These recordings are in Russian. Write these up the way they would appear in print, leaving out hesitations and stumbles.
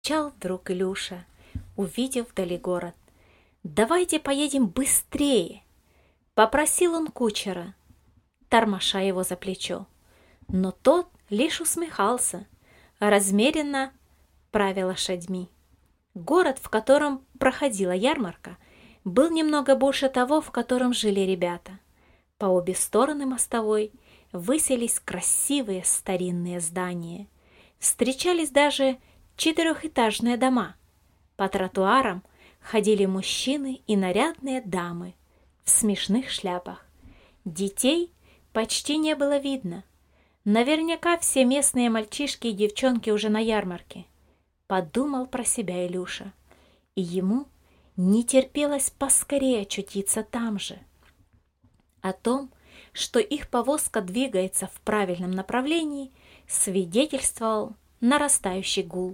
Чал вдруг Илюша, увидев вдали город. «Давайте поедем быстрее!» Попросил он кучера, тормоша его за плечо. Но тот лишь усмехался, размеренно правя лошадьми. Город, в котором проходила ярмарка, был немного больше того, в котором жили ребята. По обе стороны мостовой высились красивые старинные здания. Встречались даже четырехэтажные дома. По тротуарам ходили мужчины и нарядные дамы в смешных шляпах. Детей почти не было видно. Наверняка все местные мальчишки и девчонки уже на ярмарке. Подумал про себя Илюша. И ему не терпелось поскорее очутиться там же. О том, что их повозка двигается в правильном направлении, свидетельствовал нарастающий гул.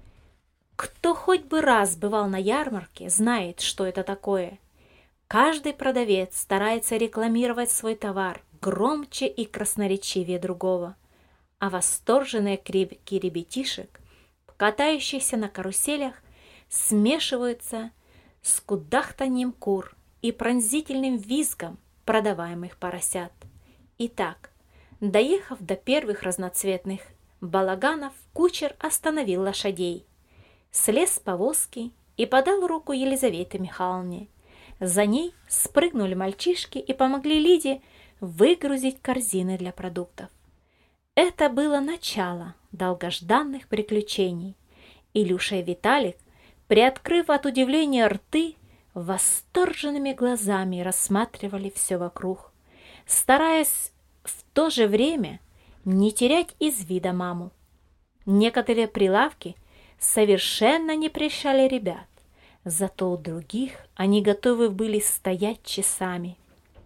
Кто хоть бы раз бывал на ярмарке, знает, что это такое. Каждый продавец старается рекламировать свой товар громче и красноречивее другого, а восторженные крики ребятишек, катающихся на каруселях, смешиваются с кудахтаньем кур и пронзительным визгом продаваемых поросят. Итак, доехав до первых разноцветных балаганов, кучер остановил лошадей, слез с повозки и подал руку Елизавете Михайловне. За ней спрыгнули мальчишки и помогли Лиде выгрузить корзины для продуктов. Это было начало долгожданных приключений. Илюша и Виталик, приоткрыв от удивления рты, восторженными глазами рассматривали все вокруг, стараясь в то же время не терять из вида маму. Некоторые прилавки совершенно не прельщали ребят, зато у других они готовы были стоять часами.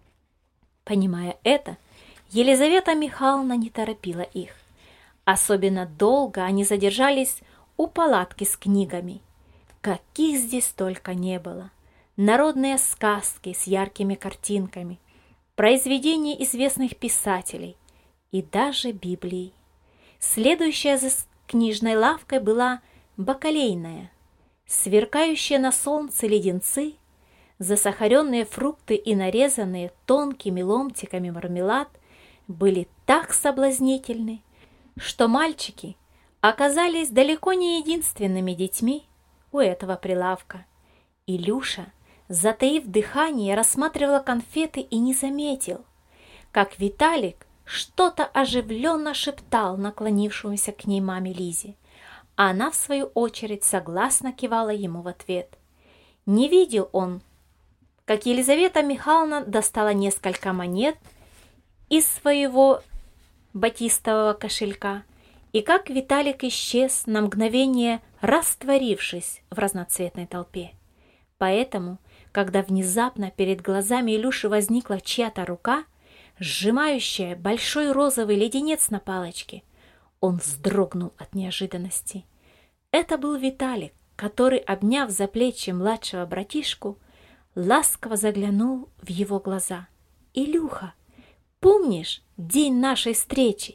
Понимая это, Елизавета Михайловна не торопила их. Особенно долго они задержались у палатки с книгами. Каких здесь только не было. Народные сказки с яркими картинками, произведения известных писателей и даже Библии. Следующая за книжной лавкой была бакалейная. Сверкающие на солнце леденцы, засахаренные фрукты и нарезанные тонкими ломтиками мармелад были так соблазнительны, что мальчики оказались далеко не единственными детьми у этого прилавка. Илюша, затаив дыхание, рассматривала конфеты и не заметил, как Виталик что-то оживленно шептал наклонившемуся к ней маме Лизе. А она, в свою очередь, согласно кивала ему в ответ. Не видел он, как Елизавета Михайловна достала несколько монет из своего батистового кошелька, и как Виталик исчез на мгновение, растворившись в разноцветной толпе. Поэтому, когда внезапно перед глазами Илюши возникла чья-то рука, сжимающая большой розовый леденец на палочке, он вздрогнул от неожиданности. Это был Виталик, который, обняв за плечи младшего братишку, ласково заглянул в его глаза. «Илюха, помнишь день нашей встречи?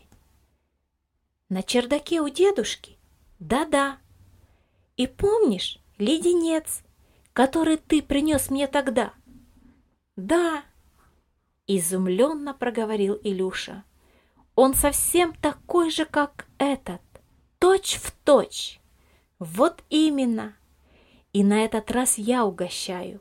На чердаке у дедушки? Да-да. И помнишь леденец, который ты принес мне тогда?» «Да», — изумленно проговорил Илюша. «Он совсем такой же, как этот, точь в точь. Вот именно. И на этот раз я угощаю.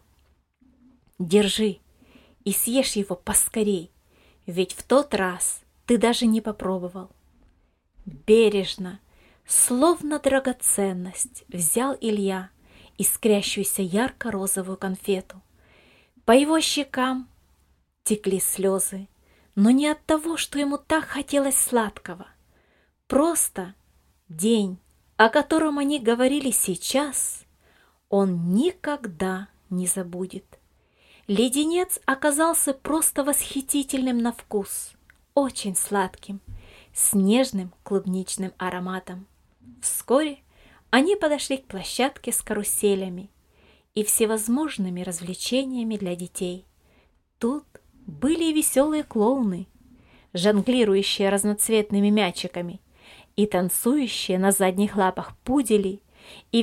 Держи и съешь его поскорей, ведь в тот раз ты даже не попробовал». Бережно, словно драгоценность, взял Илья искрящуюся ярко-розовую конфету. По его щекам текли слезы, но не от того, что ему так хотелось сладкого. Просто день, о котором они говорили сейчас, он никогда не забудет. Леденец оказался просто восхитительным на вкус, очень сладким, с нежным клубничным ароматом. Вскоре они подошли к площадке с каруселями и всевозможными развлечениями для детей. Тут были и веселые клоуны, жонглирующие разноцветными мячиками, и танцующие на задних лапах пудели, и